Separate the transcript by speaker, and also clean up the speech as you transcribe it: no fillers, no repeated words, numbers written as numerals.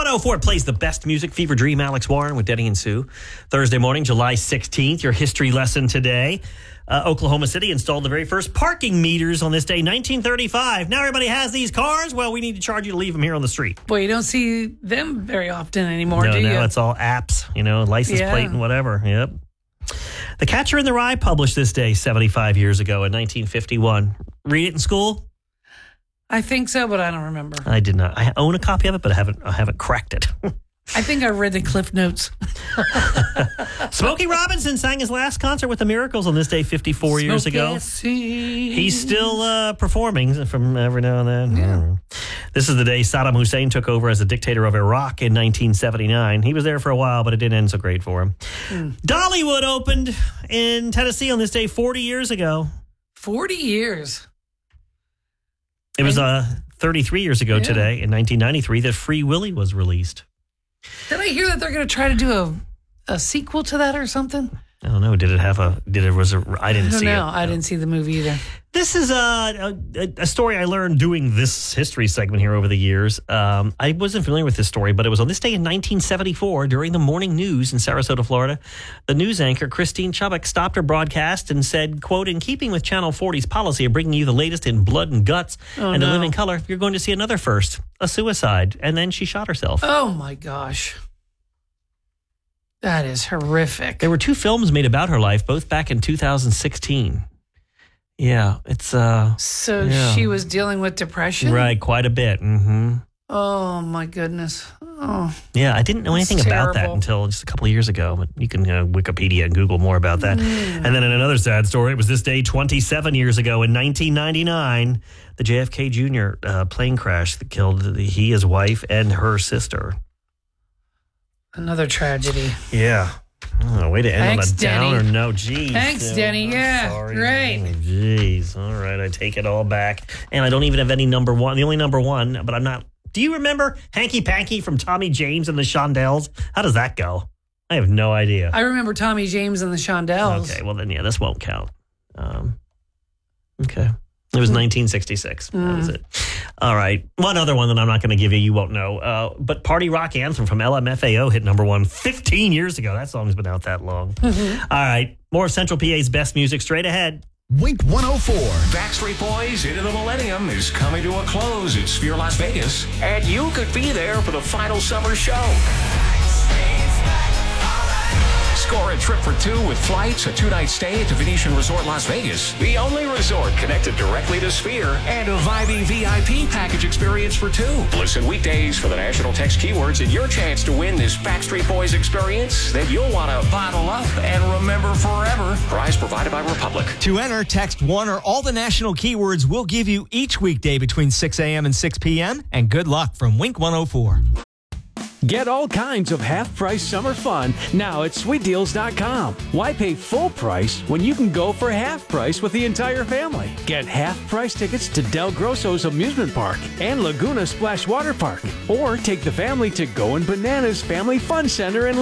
Speaker 1: 104 plays the best music. Fever Dream, Alex Warren with Denny and Sue. Thursday morning, July 16th, your history lesson today. Oklahoma City installed the very first parking meters on this day, 1935. Now everybody has these cars. Well, we need to charge you to leave them here on the street.
Speaker 2: Boy, you don't see them very often anymore, do you?
Speaker 1: No, it's all apps, license plate and whatever. Yep. The Catcher in the Rye published this day 75 years ago in 1951. Read it in school?
Speaker 2: I think so, but I don't remember.
Speaker 1: I did not. I own a copy of it, but I haven't cracked it.
Speaker 2: I think I read the Cliff Notes.
Speaker 1: Smokey Robinson sang his last concert with the Miracles on this day 54 years ago. He's still performing from every now and then.
Speaker 2: Yeah.
Speaker 1: This is the day Saddam Hussein took over as the dictator of Iraq in 1979. He was there for a while, but it didn't end so great for him. Dollywood opened in Tennessee on this day 40 years ago.
Speaker 2: 40 years.
Speaker 1: It was 33 years ago today, in 1993, that Free Willy was released.
Speaker 2: Did I hear that they're going to try to do a sequel to that or something?
Speaker 1: I don't know. I didn't see it.
Speaker 2: I didn't see the movie either.
Speaker 1: This is a story I learned doing this history segment here over the years. I wasn't familiar with this story, but it was on this day in 1974 during the morning news in Sarasota, Florida. The news anchor, Christine Chubbuck, stopped her broadcast and said, quote, "In keeping with Channel 40's policy of bringing you the latest in blood and guts and in living color, you're going to see another first, a suicide." And then she shot herself.
Speaker 2: Oh, my gosh. That is horrific.
Speaker 1: There were 2 films made about her life, both back in 2016. Yeah, it's
Speaker 2: she was dealing with depression?
Speaker 1: Right, quite a bit. Mm-hmm.
Speaker 2: Oh, my goodness. Oh.
Speaker 1: Yeah, I didn't know anything about that until just a couple of years ago, but you can Wikipedia and Google more about that. And then in another sad story, it was this day 27 years ago in 1999, the JFK Jr. Plane crash that killed he, his wife, and her sister.
Speaker 2: Another tragedy.
Speaker 1: Yeah. Oh, way to end on a downer note. Jeez.
Speaker 2: Thanks, Denny. Yeah,
Speaker 1: sorry.
Speaker 2: great.
Speaker 1: Oh, jeez. All right, I take it all back. And I don't even have any number one. The only number one, but I'm not. Do you remember Hanky Panky from Tommy James and the Shondells? How does that go? I have no idea.
Speaker 2: I remember Tommy James and the Shondells.
Speaker 1: Okay, well then, yeah, this won't count. Okay. It was 1966. That was it. All right. One other one that I'm not going to give you. You won't know. But Party Rock Anthem from LMFAO hit number 1 15 years ago. That song's been out that long. All right. More of Central PA's best music straight ahead.
Speaker 3: Wink 104.
Speaker 4: Backstreet Boys Into the Millennium is coming to a close at Sphere Las Vegas, and you could be there for the final summer show. Score a trip for 2 with flights, a 2-night stay at the Venetian Resort Las Vegas, the only resort connected directly to Sphere, and a vibing VIP package experience for 2. Listen weekdays for the national text keywords and your chance to win this Backstreet Boys experience that you'll want to bottle up and remember forever. Prize provided by Republic.
Speaker 5: To enter, text 1 or all the national keywords we'll give you each weekday between 6 a.m. and 6 p.m. And good luck from Wink 104.
Speaker 6: Get all kinds of half-price summer fun now at SweetDeals.com. Why pay full price when you can go for half price with the entire family? Get half-price tickets to Del Grosso's Amusement Park and Laguna Splash Water Park. Or take the family to Goin' Bananas Family Fun Center in